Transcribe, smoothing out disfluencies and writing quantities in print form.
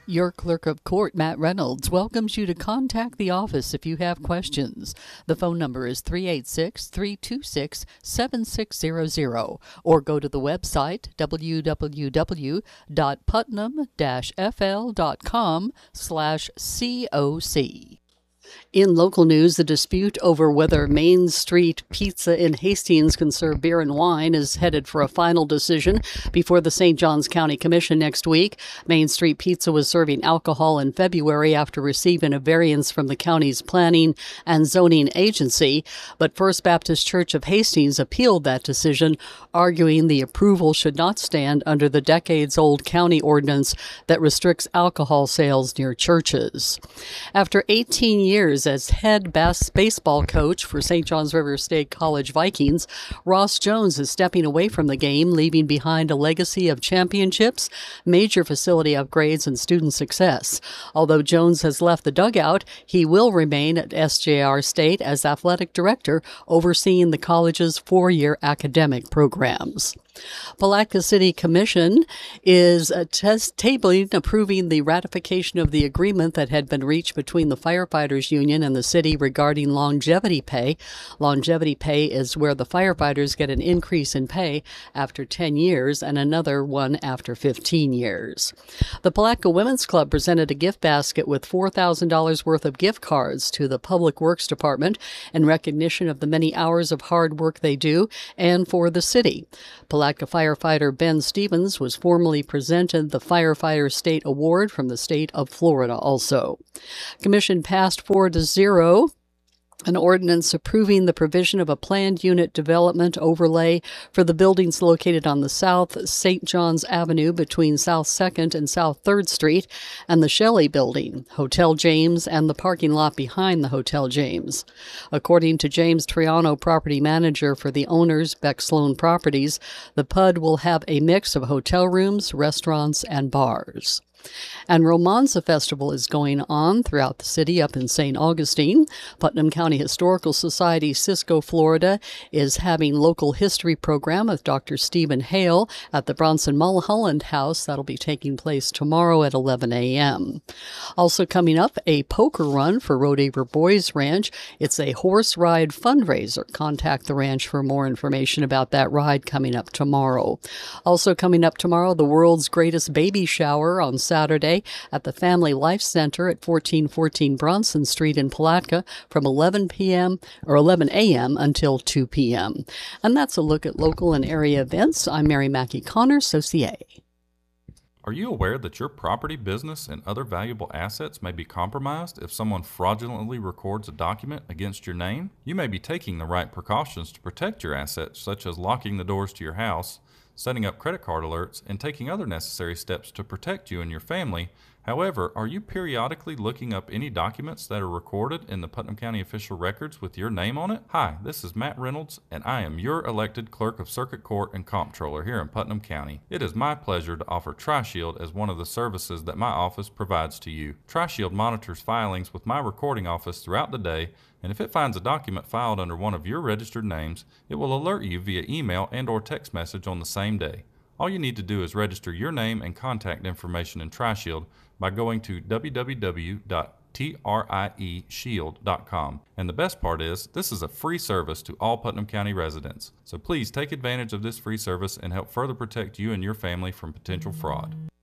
Your clerk of court, Matt Reynolds, welcomes you to contact the office if you have questions. The phone number is 386-326-7600 or go to the website www.putnam-fl.com/COC. In local news, the dispute over whether Main Street Pizza in Hastings can serve beer and wine is headed for a final decision before the St. Johns County Commission next week. Main Street Pizza was serving alcohol in February after receiving a variance from the county's planning and zoning agency, but First Baptist Church of Hastings appealed that decision, arguing the approval should not stand under the decades-old county ordinance that restricts alcohol sales near churches. After 18 years as head baseball coach for St. Johns River State College Vikings, Ross Jones is stepping away from the game, leaving behind a legacy of championships, major facility upgrades, and student success. Although Jones has left the dugout, he will remain at SJR State as athletic director, overseeing the college's 4-year academic programs. Palatka City Commission is tabling approving the ratification of the agreement that had been reached between the firefighters union and the city regarding longevity pay. Longevity pay is where the firefighters get an increase in pay after 10 years and another one after 15 years. The Palatka Women's Club presented a gift basket with $4,000 worth of gift cards to the Public Works Department in recognition of the many hours of hard work they do and for the city. Palatka firefighter Ben Stevens was formally presented the Firefighter State Award from the state of Florida also. Commission passed 4-0 an ordinance approving the provision of a planned unit development overlay for the buildings located on the South St. John's Avenue between South 2nd and South 3rd Street and the Shelley Building, Hotel James, and the parking lot behind the Hotel James. According to James Triano, property manager for the owners, Beck Sloan Properties, the PUD will have a mix of hotel rooms, restaurants, and bars. And Romanza Festival is going on throughout the city up in St. Augustine. Putnam County Historical Society, Cisco, Florida, is having local history program with Dr. Stephen Hale at the Bronson Mulholland House. That'll be taking place tomorrow at 11 a.m. Also coming up, a poker run for Rodeheaver Boys Ranch. It's a horse ride fundraiser. Contact the ranch for more information about that ride coming up tomorrow. Also coming up tomorrow, the world's greatest baby shower on Saturday at the Family Life Center at 1414 Bronson Street in Palatka from 11 a.m. until 2 p.m. And that's a look at local and area events. I'm Mary Mackey Connor, Saucier. Are you aware that your property, business, and other valuable assets may be compromised if someone fraudulently records a document against your name? You may be taking the right precautions to protect your assets, such as locking the doors to your house, setting up credit card alerts, and taking other necessary steps to protect you and your family. However, are you periodically looking up any documents that are recorded in the Putnam County official records with your name on it? Hi, this is Matt Reynolds, and I am your elected Clerk of Circuit Court and Comptroller here in Putnam County. It is my pleasure to offer TriShield as one of the services that my office provides to you. TriShield monitors filings with my recording office throughout the day, and if it finds a document filed under one of your registered names, it will alert you via email and/or text message on the same day. All you need to do is register your name and contact information in TriShield by going to www.trieshield.com. And the best part is, this is a free service to all Putnam County residents. So please take advantage of this free service and help further protect you and your family from potential fraud.